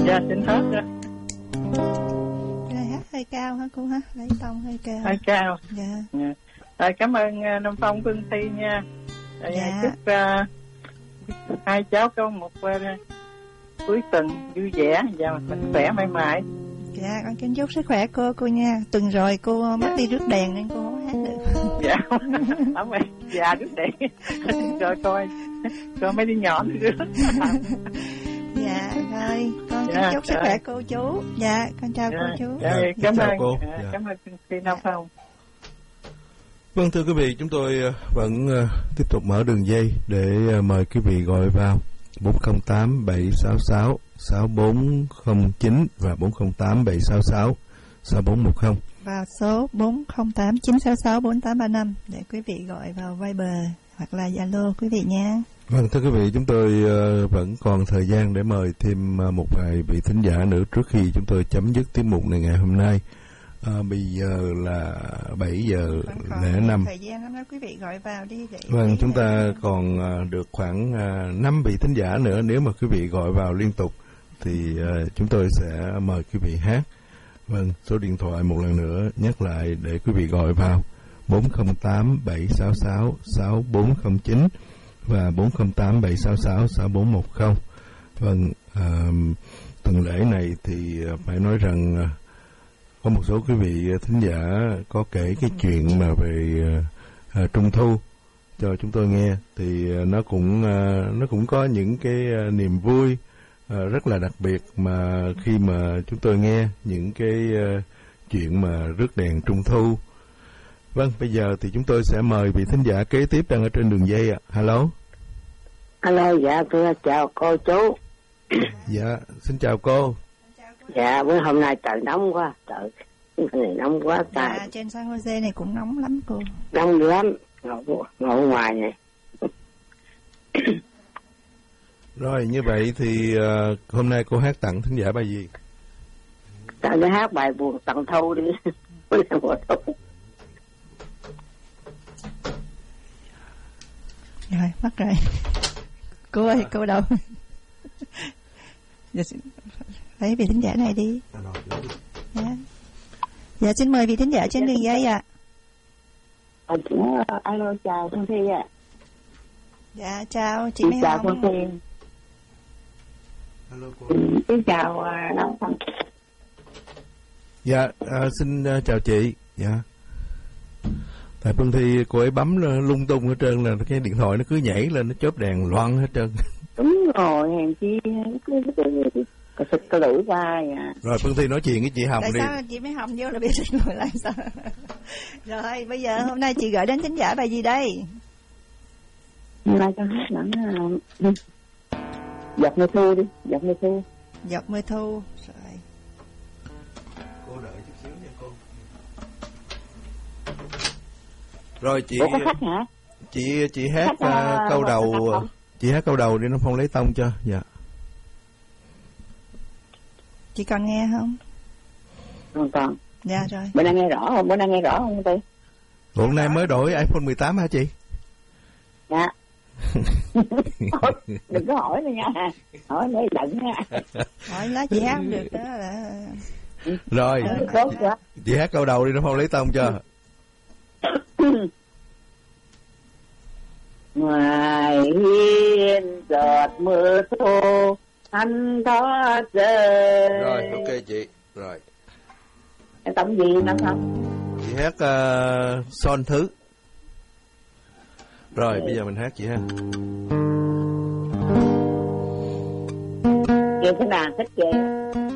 Dạ, xin hết đó. Rồi hát hơi cao hả cô hả? Lấy tông hơi cao. Hơi cao. Dạ. Rồi, cảm ơn Nam Phong, Phương Thi nha. Rồi, Dạ. chúc hai cháu có một cuối tuần vui vẻ và mạnh khỏe mãi mãi. Dạ, con kính chúc sức khỏe cô nha. Tuần rồi cô mất đi rước đèn nên cô không hát được. Dạ, không phải già rước đèn. Rồi coi mấy đứa nhỏ nữa. Dạ, rồi con kính chúc sức khỏe cô chú. Dạ, con chào cô chú. Dạ, cảm ơn cô. Dạ. Cảm ơn Phương Nam Phong. Vâng, thưa quý vị, chúng tôi vẫn tiếp tục mở đường dây để mời quý vị gọi vào 408 766 6409 và 408 766 6410 vào số 408 966 4835 để quý vị gọi vào Viber hoặc là Zalo quý vị nha. Vâng, thưa quý vị, chúng tôi vẫn còn thời gian để mời thêm một vài vị thính giả nữa trước khi chúng tôi chấm dứt tiết mục này ngày hôm nay. Bây giờ là 7 giờ 05. Thời gian hôm nay quý vị gọi vào đi để. Vâng, chúng ta còn được khoảng 5 vị thính giả nữa. Nếu mà quý vị gọi vào liên tục thì chúng tôi sẽ mời quý vị hát. Vâng, số điện thoại một lần nữa nhắc lại để quý vị gọi vào 408 766 6409 và 408 766 6410. Vâng, tuần lễ này thì phải nói rằng có một số quý vị thính giả có kể cái chuyện mà về Trung Thu cho chúng tôi nghe, thì nó cũng có những cái niềm vui rất là đặc biệt mà khi mà chúng tôi nghe những cái chuyện mà rước đèn Trung Thu. Vâng, bây giờ thì chúng tôi sẽ mời vị thính giả kế tiếp đang ở trên đường dây ạ. Hello. Alo, dạ tôi chào cô chú. Dạ, xin chào cô. Dạ, bữa hôm nay trời nóng quá, trời này nóng quá. Dạ, trên San Jose này cũng nóng lắm cô. Nóng lắm, ngồi ngoài này. Rồi, như vậy thì hôm nay cô hát tặng thính giả bài gì? Tặng để hát bài Buồn Tận Thu đi. Rồi, mất rồi. Cô ơi, cô đâu? Lấy vị thính giả này đi. Dạ, xin mời vị thính giả trên đường dây ạ. Alo, chào Phương Thi ạ. Dạ, chào chị Mai Chào Hồng. Phương Thi. Hello cô. Xin chào Nam Phong. Dạ, xin chào chị. Dạ. Tại Phương Thi cô ấy bấm lung tung hết trơn, là cái điện thoại nó cứ nhảy lên, nó chớp đèn loạn hết trơn. Đúng rồi, hèn chi cái lưỡi ra dạ. Rồi Phương Thi nói chuyện với chị Hồng Tại đi. sao chị Mai Hồng vô là biết ngồi lại sao? Rồi, bây giờ hôm nay chị gửi đến thính giả bài gì đây? Hôm nay cho hát lãng Giọt Mưa Thu đi, Giọt Mưa Thu. Giọt Mưa Thu. Rồi. Cô đợi chút xíu nha cô. Rồi chị. Ủa, có khách hả? Chị hát câu đầu. Chị hát câu đầu đi, nó Phong lấy tông cho. Dạ. Chị còn nghe không? Còn. Dạ rồi. Bữa nay nghe rõ không? Bữa nay nghe rõ không Tư? Hôm nay mới đổi iPhone 18 hả chị? Dạ. Đừng có hỏi nữa nha. Hỏi để giận nha. Hỏi lá chị hát không được đó là. Rồi. Chị hát câu đầu đi, nó Phong lấy tông cho. Ngoài hiên giọt mưa thu anh có rơi. Rồi, ok chị. Rồi. Cái tấm gì Nam Phong? Chị hát Son Thứ. Rồi, bây giờ mình hát chị ha. Kêu cái nàng thích ghê.